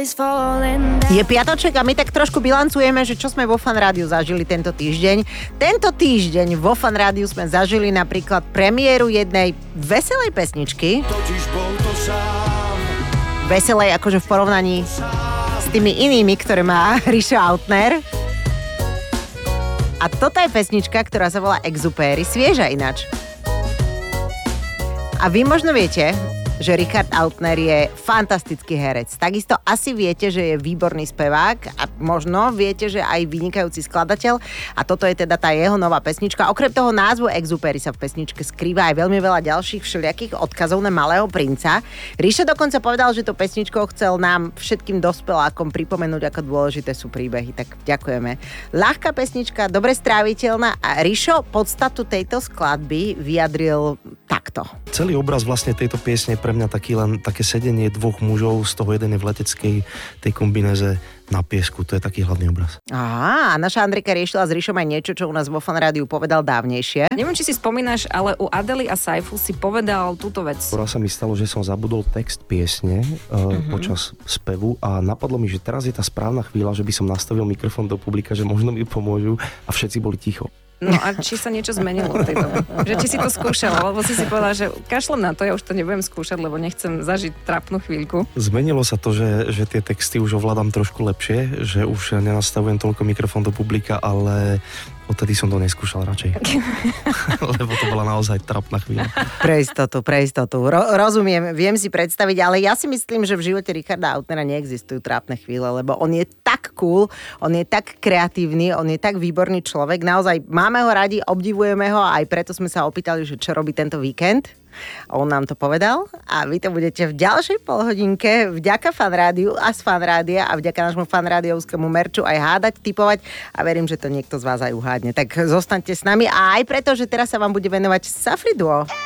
Je piatoček a my tak trošku bilancujeme, že čo sme vo Fan Rádiu zažili tento týždeň. Tento týždeň vo Fan Rádiu sme zažili napríklad premiéru jednej veselej pesničky. Veselej akože v porovnaní s tými inými, ktoré má Rišo Autner. A toto je pesnička, ktorá sa volá Exupéry, svieža ináč. A vy možno viete, že Richard Autner je fantastický herec. Takisto asi viete, že je výborný spevák a možno viete, že aj vynikajúci skladateľ. A toto je teda tá jeho nová pesnička. Okrem toho názvu Exupéry sa v pesničke skrýva aj veľmi veľa ďalších všelijakých odkazov na Malého princa. Ríšo dokonca povedal, že to pesničkou chcel nám všetkým dospelákom pripomenúť, ako dôležité sú príbehy. Tak ďakujeme. Ľahká pesnička, dobre stráviteľná a Ríšo podstatu tejto skladby vyjadril takto. Celý obraz vlastne tejto piesne pre mňa také sedenie dvoch mužov, z toho jeden je v leteckej tej kombinéze na piesku, to je taký hlavný obraz. Aha, a naša Andrejka riešila s Ríšom aj niečo, čo u nás vo Fan Rádiu povedal dávnejšie. Neviem, či si spomínaš, ale u Adely a Saifu si povedal túto vec. Skoro sa mi stalo, že som zabudol text piesne počas spevu a napadlo mi, že teraz je tá správna chvíľa, že by som nastavil mikrofón do publika, že možno mi pomôžu a všetci boli ticho. No a či sa niečo zmenilo v tejto? Že či si to skúšal, alebo si povedal, že kašlem na to, ja už to nebudem skúšať, lebo nechcem zažiť trápnu chvíľku. Zmenilo sa to, že tie texty už ovládam trošku lepšie, že už nenastavujem toľko mikrofón do publika, ale odtedy som to neskúšal radšej. Lebo to bola naozaj trápna chvíľa. Pre istotu. Rozumiem, viem si predstaviť, ale ja si myslím, že v živote Richarda Autnera neexistujú trápne chvíle, lebo on je tak cool, on je tak kreatívny, on je tak výborný človek. Naozaj máme ho radi, obdivujeme ho a aj preto sme sa opýtali, že čo robí tento víkend. On nám to povedal a vy to budete v ďalšej polhodinke vďaka Fan Rádiu a z Fan Rádia a vďaka nášmu fanrádiovskému merču aj hádať, tipovať a verím, že to niekto z vás aj uhádne. Tak zostaňte s nami a aj preto, že teraz sa vám bude venovať Safri Duo.